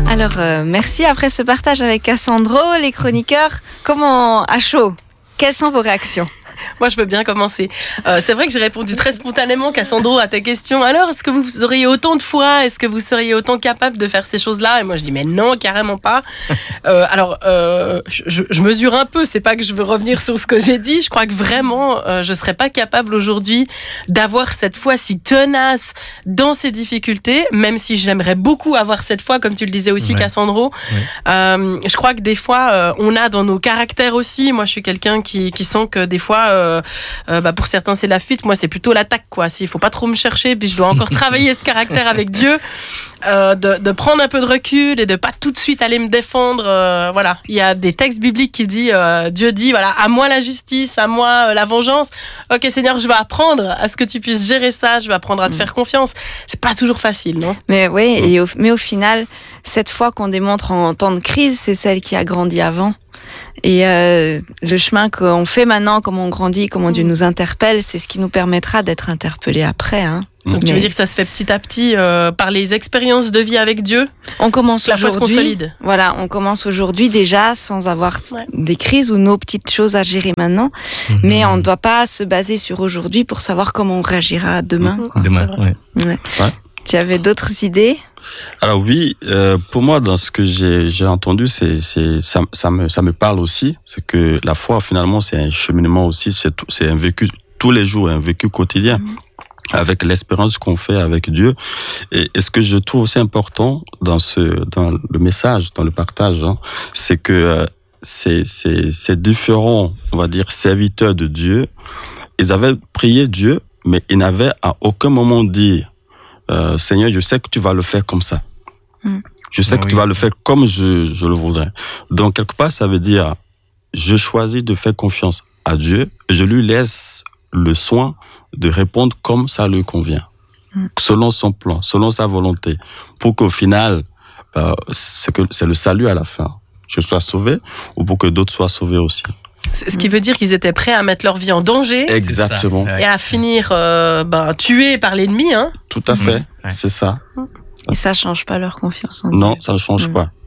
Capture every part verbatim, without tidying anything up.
Alors, euh, merci. Après ce partage avec Cassandro, les chroniqueurs, comment, à chaud, quelles sont vos réactions ? Moi, je veux bien commencer. Euh, c'est vrai que j'ai répondu très spontanément, Cassandro, à ta question. Alors, est-ce que vous auriez autant de foi ? Est-ce que vous seriez autant capable de faire ces choses-là ? Et moi, je dis, mais non, carrément pas. Euh, alors, euh, je, je mesure un peu. C'est pas que je veux revenir sur ce que j'ai dit. Je crois que vraiment, euh, je serais pas capable aujourd'hui d'avoir cette foi si tenace dans ces difficultés, même si j'aimerais beaucoup avoir cette foi, comme tu le disais aussi, ouais. Cassandro. Ouais. Euh, je crois que des fois, euh, on a dans nos caractères aussi. Moi, je suis quelqu'un qui, qui sent que des fois, Euh, euh, bah pour certains c'est la fuite, moi c'est plutôt l'attaque quoi. S'il faut pas trop me chercher, puis je dois encore travailler ce caractère avec Dieu, euh, de, de prendre un peu de recul et de pas tout de suite aller me défendre. Euh, voilà, il y a des textes bibliques qui disent euh, Dieu dit voilà, à moi la justice, à moi euh, la vengeance. Ok Seigneur, je vais apprendre à ce que tu puisses gérer ça, je vais apprendre à te faire confiance. C'est pas toujours facile, non ? Mais oui, et au, mais au final, cette foi qu'on démontre en temps de crise, c'est celle qui a grandi avant. Et euh, le chemin qu'on fait maintenant, comment on grandit, comment Dieu nous interpelle, c'est ce qui nous permettra d'être interpellés après. Hein. Donc tu veux dire que ça se fait petit à petit euh, par les expériences de vie avec Dieu ? On commence la foi se consolide. Voilà, on commence aujourd'hui déjà sans avoir ouais. des crises ou nos petites choses à gérer maintenant, mmh. mais on ne doit pas se baser sur aujourd'hui pour savoir comment on réagira demain. Mmh. Quoi. Demain, ouais. Ouais. Ouais. Tu avais d'autres idées ? Alors oui, euh, pour moi, dans ce que j'ai, j'ai entendu, c'est, c'est, ça, ça, me, ça me parle aussi. C'est que la foi, finalement, c'est un cheminement aussi, c'est, tout, c'est un vécu tous les jours, un vécu quotidien, mmh. avec l'espérance qu'on fait avec Dieu. Et, et ce que je trouve aussi important dans, ce, dans le message, dans le partage, hein, c'est que euh, ces, ces, ces différents, on va dire, serviteurs de Dieu, ils avaient prié Dieu, mais ils n'avaient à aucun moment dit Euh, Seigneur, je sais que tu vas le faire comme ça. Mm. Je sais oh que oui. tu vas le faire comme je, je le voudrais. Donc, quelque part, ça veut dire, je choisis de faire confiance à Dieu et je lui laisse le soin de répondre comme ça lui convient, mm. selon son plan, selon sa volonté, pour qu'au final, euh, c'est, que, c'est le salut à la fin. Je sois sauvé ou pour que d'autres soient sauvés aussi. Ce qui veut dire qu'ils étaient prêts à mettre leur vie en danger. Exactement. Et à finir euh, ben, tués par l'ennemi. Hein. Tout à fait, mmh. ouais. c'est ça. Et ça ne change pas leur confiance en Dieu. Non, ça ne change mmh. pas.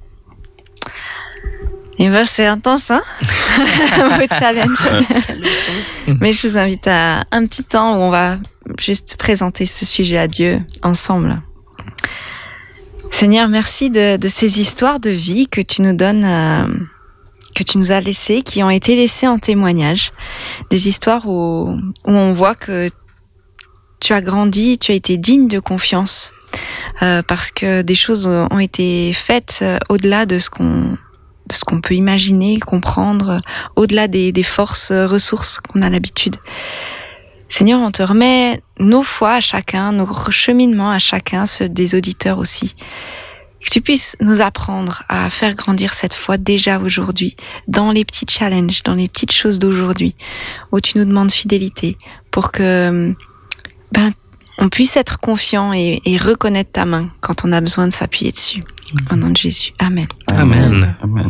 Et ben c'est intense, hein vos challenges. Mais je vous invite à un petit temps où on va juste présenter ce sujet à Dieu ensemble. Seigneur, merci de, de ces histoires de vie que tu nous donnes... Euh, que tu nous as laissées, qui ont été laissées en témoignage. Des histoires où, où on voit que tu as grandi, tu as été digne de confiance, euh, parce que des choses ont été faites euh, au-delà de ce qu'on, de ce qu'on peut imaginer, comprendre, euh, au-delà des, des forces, euh, ressources qu'on a l'habitude. Seigneur, on te remet nos foi à chacun, nos cheminements à chacun, ceux des auditeurs aussi. Que tu puisses nous apprendre à faire grandir cette foi déjà aujourd'hui, dans les petits challenges, dans les petites choses d'aujourd'hui, où tu nous demandes fidélité, pour que ben, on puisse être confiant et, et reconnaître ta main quand on a besoin de s'appuyer dessus. Au nom de Jésus. Amen. Amen. Amen.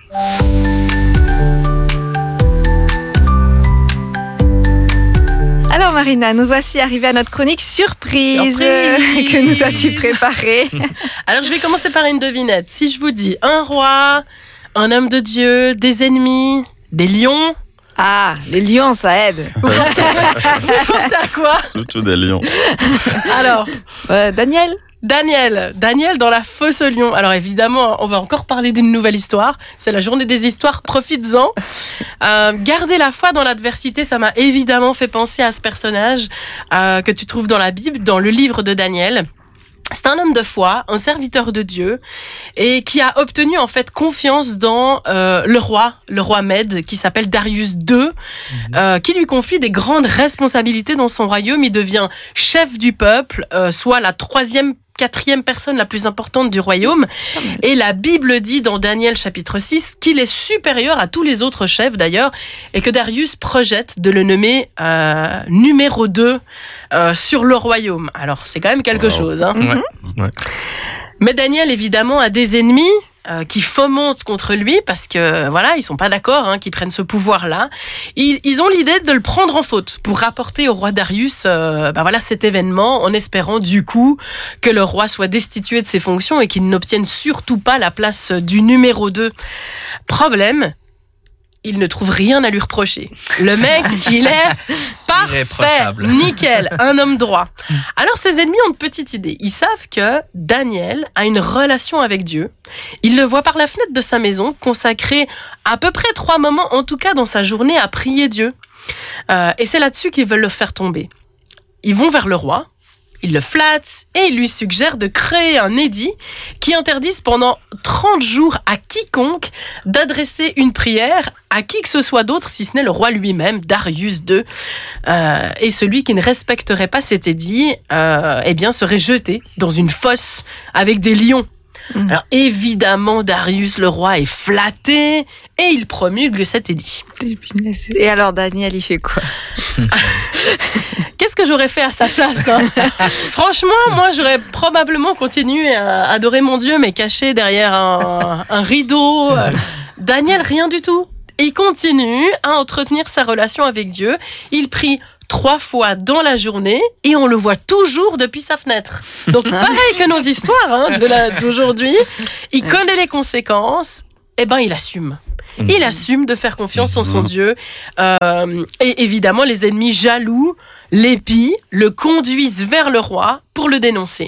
Alors Marina, nous voici arrivés à notre chronique surprise. Surprise. Que nous as-tu préparée ? Alors je vais commencer par une devinette. Si je vous dis un roi, un homme de Dieu, des ennemis, des lions. Ah, les lions, ça aide. Vous pensez, vous pensez à quoi ? Surtout des lions. Alors, euh, Daniel ? Daniel, Daniel dans la fosse aux lions. Alors évidemment, on va encore parler d'une nouvelle histoire. C'est la journée des histoires, profites-en. Euh, garder la foi dans l'adversité, ça m'a évidemment fait penser à ce personnage euh, que tu trouves dans la Bible, dans le livre de Daniel. C'est un homme de foi, un serviteur de Dieu, et qui a obtenu en fait confiance dans euh, le roi, le roi Mède, qui s'appelle Darius deux, mmh. euh, qui lui confie des grandes responsabilités dans son royaume. Il devient chef du peuple, euh, soit la troisième quatrième personne la plus importante du royaume. Et la Bible dit dans Daniel chapitre six qu'il est supérieur à tous les autres chefs d'ailleurs, et que Darius projette de le nommer euh, numéro deux euh, sur le royaume. Alors c'est quand même quelque wow. chose. Hein. Ouais. Ouais. Mais Daniel évidemment a des ennemis. euh, qui fomentent contre lui parce que voilà, ils sont pas d'accord hein, qu'ils prennent ce pouvoir-là. Ils, ils ont l'idée de le prendre en faute pour rapporter au roi Darius euh, bah voilà, cet événement en espérant du coup que le roi soit destitué de ses fonctions et qu'il n'obtienne surtout pas la place du numéro deux. Problème, il ne trouve rien à lui reprocher. Le mec, il est parfait, nickel, un homme droit. Alors ses ennemis ont une petite idée. Ils savent que Daniel a une relation avec Dieu. Ils le voient par la fenêtre de sa maison, consacrer à peu près trois moments, en tout cas dans sa journée, à prier Dieu. Euh, et c'est là-dessus qu'ils veulent le faire tomber. Ils vont vers le roi. Il le flatte et il lui suggère de créer un édit qui interdise pendant trente jours à quiconque d'adresser une prière à qui que ce soit d'autre, si ce n'est le roi lui-même, Darius deux. Euh, et celui qui ne respecterait pas cet édit euh, eh bien, serait jeté dans une fosse avec des lions. Mmh. Alors évidemment, Darius le roi est flatté et il promulgue cet édit. Et alors Daniel, il fait quoi? Qu'est-ce que j'aurais fait à sa place hein? Franchement, moi j'aurais probablement continué à adorer mon Dieu mais caché derrière un, un rideau. Daniel, rien du tout. Il continue à entretenir sa relation avec Dieu. Il prie trois fois dans la journée et on le voit toujours depuis sa fenêtre. Donc pareil que nos histoires hein, de la, d'aujourd'hui, il connaît les conséquences, et ben il assume. Il assume de faire confiance en son Dieu. Euh, et évidemment, les ennemis jaloux l'épient, le conduisent vers le roi pour le dénoncer.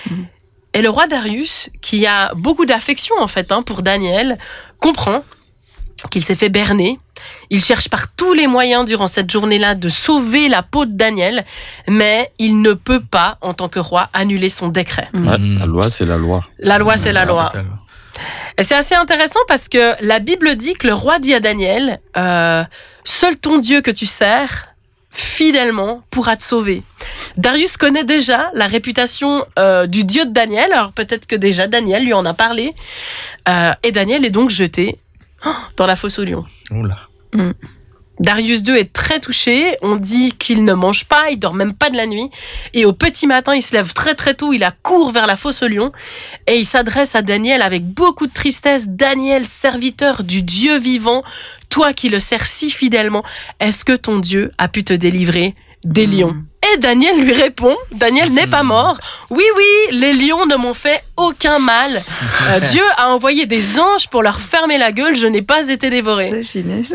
Et le roi Darius, qui a beaucoup d'affection en fait hein, pour Daniel, comprend qu'il s'est fait berner. Il cherche par tous les moyens durant cette journée-là de sauver la peau de Daniel, mais il ne peut pas, en tant que roi, annuler son décret. Ouais, la loi, c'est la loi. La loi, c'est la loi. Et c'est assez intéressant parce que la Bible dit que le roi dit à Daniel, euh, « Seul ton Dieu que tu sers, fidèlement, pourra te sauver. » Darius connaît déjà la réputation euh, du Dieu de Daniel, alors peut-être que déjà Daniel lui en a parlé, euh, et Daniel est donc jeté dans la fosse aux lions. Oula. Mm. Darius deux est très touché. On dit qu'il ne mange pas, il dort même pas de la nuit. Et au petit matin, il se lève très très tôt, il accourt vers la fosse aux lions et il s'adresse à Daniel avec beaucoup de tristesse. Daniel, serviteur du Dieu vivant, toi qui le sers si fidèlement, est-ce que ton Dieu a pu te délivrer des lions? Et Daniel lui répond, Daniel n'est pas mort. Oui, oui, les lions ne m'ont fait aucun mal. Euh, Dieu a envoyé des anges pour leur fermer la gueule, je n'ai pas été dévoré. C'est finesse.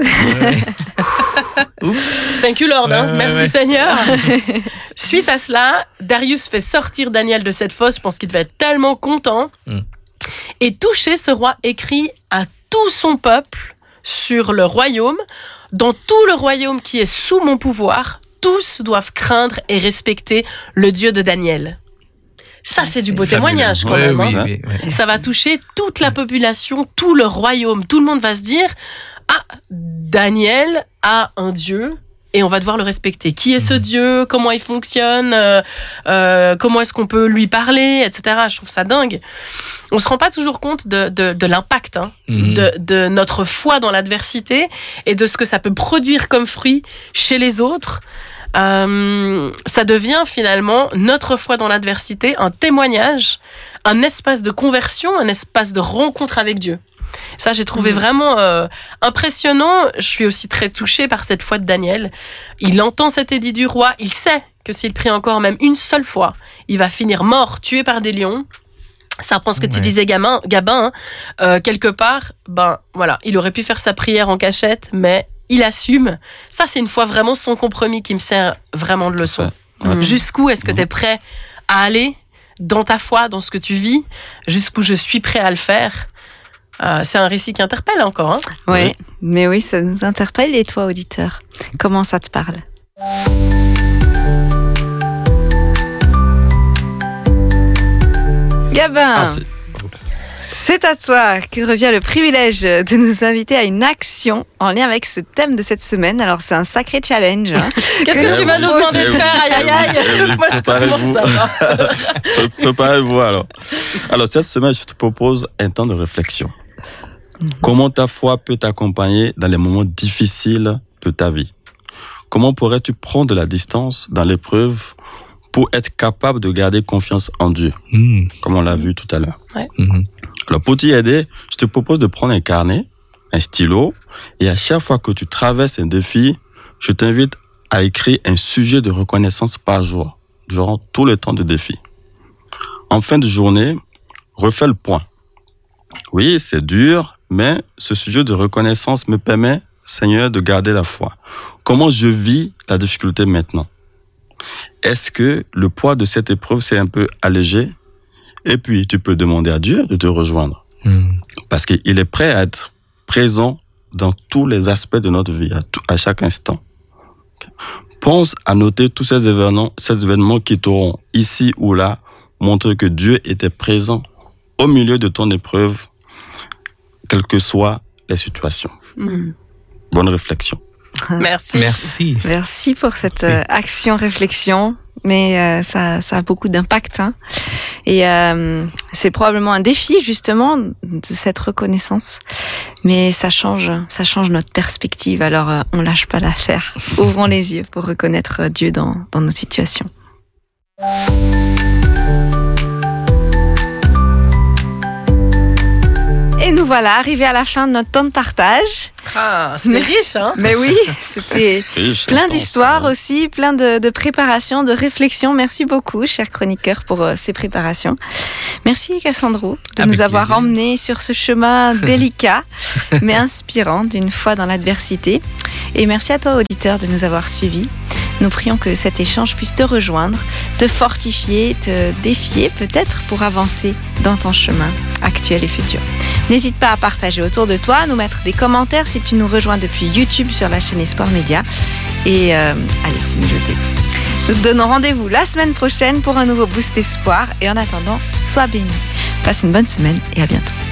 Thank you Lord, hein. Ouais, Merci ouais. Seigneur. Suite à cela, Darius fait sortir Daniel de cette fosse, je pense qu'il devait être tellement content. Mm. Et touché, ce roi écrit à tout son peuple sur le royaume, dans tout le royaume qui est sous mon pouvoir, tous doivent craindre et respecter le Dieu de Daniel. Ça, c'est, c'est du beau fabuleux. Témoignage quand ouais, même. Oui, hein. oui, oui. Ça va toucher toute la population, tout le royaume. Tout le monde va se dire, ah, Daniel a un Dieu et on va devoir le respecter. Qui est ce Dieu? Comment il fonctionne? euh, euh, Comment est-ce qu'on peut lui parler, et cetera. Je trouve ça dingue. On se rend pas toujours compte de, de, de l'impact hein, mmh. de, de notre foi dans l'adversité et de ce que ça peut produire comme fruit chez les autres. Euh, ça devient finalement notre foi dans l'adversité, un témoignage, un espace de conversion, un espace de rencontre avec Dieu. Ça, j'ai trouvé mmh. vraiment euh, impressionnant. Je suis aussi très touchée par cette foi de Daniel. Il entend cet édit du roi. Il sait que s'il prie encore même une seule fois, il va finir mort, tué par des lions. Ça reprend ce que ouais. tu disais, Gabin. Gabin hein, euh, quelque part, ben voilà, il aurait pu faire sa prière en cachette, mais il assume. Ça, c'est une fois vraiment son compromis qui me sert vraiment de leçon. Ouais. Jusqu'où est-ce que tu es prêt à aller dans ta foi, dans ce que tu vis? Jusqu'où je suis prêt à le faire? Euh, c'est un récit qui interpelle encore. Hein. Ouais, oui, mais oui, ça nous interpelle. Et toi, auditeur, comment ça te parle? Gabin, ah, c'est... c'est à toi que revient le privilège de nous inviter à une action en lien avec ce thème de cette semaine. Alors, c'est un sacré challenge. Hein, Qu'est-ce que, que tu vas nous demander de faire? Aïe, aïe, aïe. Moi, je commence à voir. Préparez-vous alors. Alors, cette semaine, je te propose un temps de réflexion. Comment ta foi peut t'accompagner dans les moments difficiles de ta vie? Comment pourrais-tu prendre de la distance dans l'épreuve pour être capable de garder confiance en Dieu, mmh. comme on l'a vu tout à l'heure. Ouais. Mmh. Alors, pour t'y aider, je te propose de prendre un carnet, un stylo, et à chaque fois que tu traverses un défi, je t'invite à écrire un sujet de reconnaissance par jour, durant tout le temps de défi. En fin de journée, refais le point. Oui, c'est dur, mais ce sujet de reconnaissance me permet, Seigneur, de garder la foi. Comment je vis la difficulté maintenant? Est-ce que le poids de cette épreuve s'est un peu allégé? Et puis, tu peux demander à Dieu de te rejoindre. Mm. Parce qu'il est prêt à être présent dans tous les aspects de notre vie, à, tout, à chaque instant. Pense à noter tous ces événements, ces événements qui t'auront, ici ou là, montré que Dieu était présent au milieu de ton épreuve, quelles que soient les situations. Mm. Bonne réflexion. Merci. Merci. Merci pour cette euh, action-réflexion. Mais euh, ça, ça a beaucoup d'impact. Hein. Et euh, c'est probablement un défi, justement, de cette reconnaissance. Mais ça change, ça change notre perspective. Alors, euh, on lâche pas l'affaire. Ouvrons les yeux pour reconnaître Dieu dans, dans nos situations. Et nous voilà arrivés à la fin de notre temps de partage. Ah, c'est riche, hein? Mais oui, c'était riche, plein d'histoires aussi, plein de, de préparations, de réflexions. Merci beaucoup, cher chroniqueur, pour euh, ces préparations. Merci, Cassandro, de Avec nous avoir plaisir. emmenés sur ce chemin délicat, mais inspirant d'une foi dans l'adversité. Et merci à toi, auditeur, de nous avoir suivis. Nous prions que cet échange puisse te rejoindre, te fortifier, te défier peut-être pour avancer dans ton chemin actuel et futur. N'hésite pas à partager autour de toi, nous mettre des commentaires si tu nous rejoins depuis YouTube sur la chaîne Espoir Média et euh, allez se mijoter. Nous te donnons rendez-vous la semaine prochaine pour un nouveau Boost Espoir et en attendant, sois béni. Passe une bonne semaine et à bientôt.